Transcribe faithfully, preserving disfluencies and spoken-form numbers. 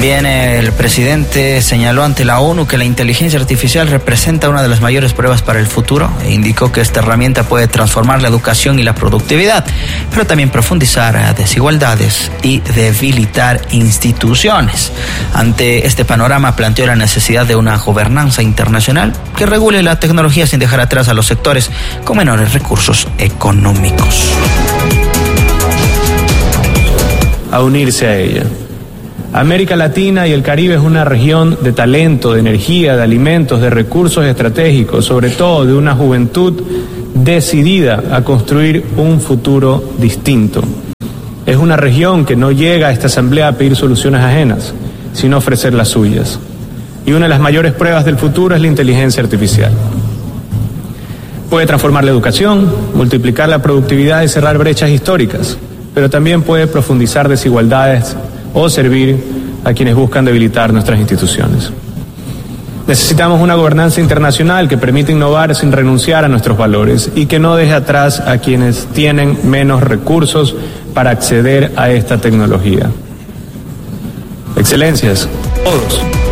También el presidente señaló ante la ONU que la inteligencia artificial representa una de las mayores pruebas para el futuro e indicó que esta herramienta puede transformar la educación y la productividad, pero también profundizar desigualdades y debilitar instituciones. Ante este panorama planteó la necesidad de una gobernanza internacional que regule la tecnología sin dejar atrás a los sectores con menores recursos económicos. A unirse a ella. América Latina y el Caribe es una región de talento, de energía, de alimentos, de recursos estratégicos, sobre todo de una juventud decidida a construir un futuro distinto. Es una región que no llega a esta asamblea a pedir soluciones ajenas, sino ofrecer las suyas. Y una de las mayores pruebas del futuro es la inteligencia artificial. Puede transformar la educación, multiplicar la productividad y cerrar brechas históricas, pero también puede profundizar desigualdades o servir a quienes buscan debilitar nuestras instituciones. Necesitamos una gobernanza internacional que permita innovar sin renunciar a nuestros valores y que no deje atrás a quienes tienen menos recursos para acceder a esta tecnología. Excelencias, todos.